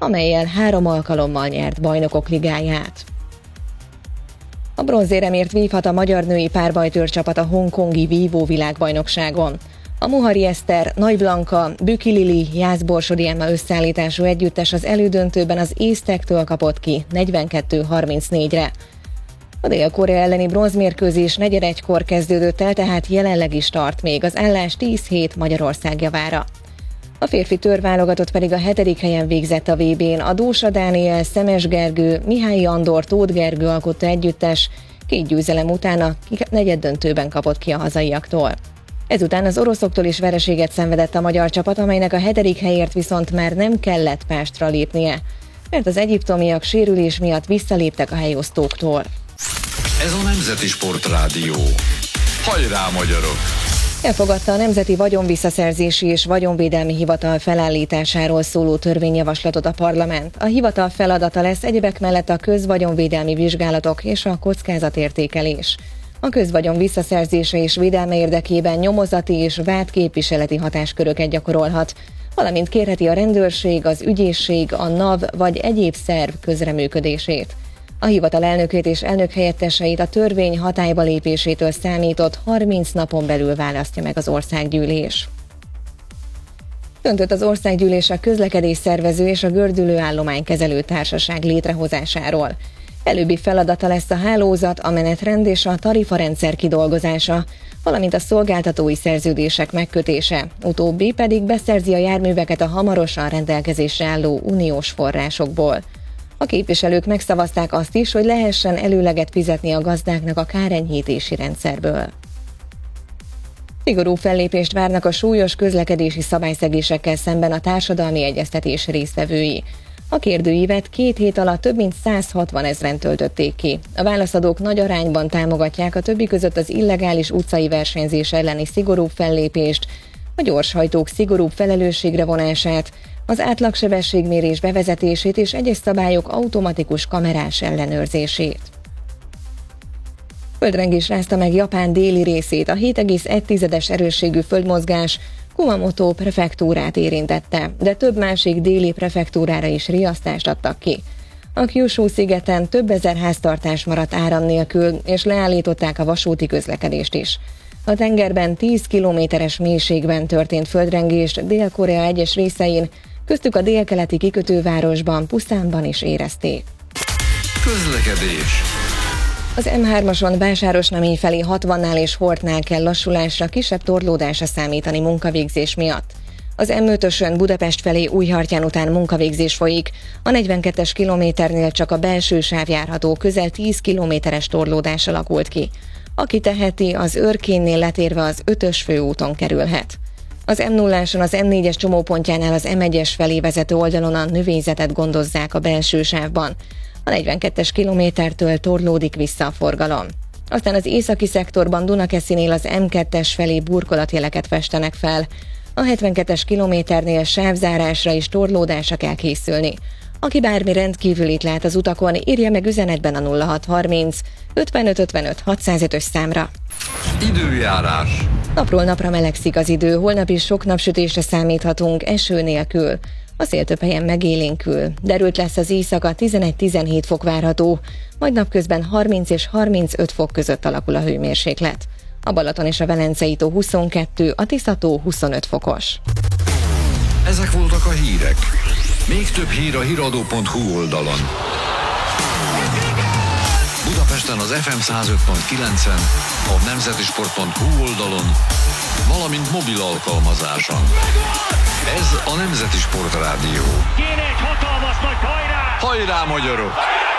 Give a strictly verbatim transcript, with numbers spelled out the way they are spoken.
amellyel három alkalommal nyert bajnokok ligáját. A bronzéremért vívhat a magyar női párbajtőrcsapat a hongkongi vívó világbajnokságon. A Muhari Eszter, Nagy Blanka, Büki Lili, Jász Borsodi Emma összeállítású együttes az elődöntőben az észtektől kapott ki negyvenkettő harmincnégyre. A Dél-Korea elleni bronzmérkőzés negyvenegykor kezdődött el, tehát jelenleg is tart még az állás tíz hét Magyarország javára. A férfi tőrválogatott pedig a hetedik helyen végzett a vé bén. A Dósa Dániel, Szemes Gergő, Mihály Andor, Tóth Gergő alkotta együttes két győzelem után a negyeddöntőben kapott ki a hazaiaktól. Ezután az oroszoktól is vereséget szenvedett a magyar csapat, amelynek a hetedik helyért viszont már nem kellett pástra lépnie, mert az egyiptomiak sérülés miatt visszaléptek a helyosztóktól. Ez a Nemzeti Sportrádió. Hajrá, magyarok! Elfogadta a Nemzeti Vagyonvisszaszerzési és Vagyonvédelmi Hivatal felállításáról szóló törvényjavaslatot a parlament. A hivatal feladata lesz egyebek mellett a közvagyonvédelmi vizsgálatok és a kockázatértékelés. A közvagyon visszaszerzése és védelme érdekében nyomozati és vádképviseleti hatásköröket gyakorolhat, valamint kérheti a rendőrség, az ügyészség, a NAV vagy egyéb szerv közreműködését. A hivatal elnökét és elnökhelyetteseit a törvény hatályba lépésétől számított harminc napon belül választja meg az országgyűlés. Döntött az országgyűlés a közlekedésszervező és a gördülő állománykezelő társaság létrehozásáról. Előbbi feladata lesz a hálózat, a menetrend és a tarifarendszer kidolgozása, valamint a szolgáltatói szerződések megkötése, utóbbi pedig beszerzi a járműveket a hamarosan rendelkezésre álló uniós forrásokból. A képviselők megszavazták azt is, hogy lehessen előleget fizetni a gazdáknak a kárenyhítési rendszerből. Szigorú fellépést várnak a súlyos közlekedési szabályszegésekkel szemben a társadalmi egyeztetés résztvevői. A kérdőívet két hét alatt több mint száz hatvan ezren töltötték ki. A válaszadók nagy arányban támogatják a többi között az illegális utcai versenyzés elleni szigorúbb fellépést, a gyorshajtók szigorúbb felelősségre vonását, az átlagsebességmérés bevezetését és egyes szabályok automatikus kamerás ellenőrzését. Földrengés rázta meg Japán déli részét, a hét egész egy erősségű földmozgás Kumamoto prefektúrát érintette, de több másik déli prefektúrára is riasztást adtak ki. A Kyushu szigeten több ezer háztartás maradt áram nélkül, és leállították a vasúti közlekedést is. A tengerben tíz kilométeres mélységben történt földrengést Dél-Korea egyes részein, köztük a délkeleti kikötővárosban, Puszánban is érezték. Közlekedés. Az em hármason Vásárosnamény felé hatvannál és Hortnál kell lassulásra, kisebb torlódásra számítani munkavégzés miatt. Az em ötösön Budapest felé Újhartyán után munkavégzés folyik, a negyvenkettes kilométernél csak a belső sáv járható, közel tíz kilométeres torlódás alakult ki. Aki teheti, az Őrkénnél letérve az ötös főúton kerülhet. Az em nulláson az em négyes csomópontjánál az em egyes felé vezető oldalon a növényzetet gondozzák a belső sávban. A negyvenkettes kilométertől torlódik vissza a forgalom. Aztán az északi szektorban Dunakeszinél az em kettes felé burkolatjeleket festenek fel. A hetvenkettes kilométernél sávzárásra és torlódásra kell készülni. Aki bármi rendkívülit lát az utakon, írja meg üzenetben a nulla hat harminc ötvenöt ötvenöt hatszázötös számra. Időjárás. Napról napra melegszik az idő, holnap is sok napsütésre számíthatunk, eső nélkül. A szél több helyen megélénkül. Derült lesz az éjszaka, tizenegy-tizenhét fok várható, majd napközben harminc és harmincöt fok között alakul a hőmérséklet. A Balaton és a Velencei tó huszonkettő, a Tisza tó huszonöt fokos. Ezek voltak a hírek. Még több hír a híradó pont hu oldalon. Budapesten az ef em száz öt pont kilencen, a nemzetisport pont hu oldalon, valamint mobil alkalmazáson. Ez a Nemzeti Sportrádió. Kéne egy hatalmas nagy hajrá! Hajrá, magyarok!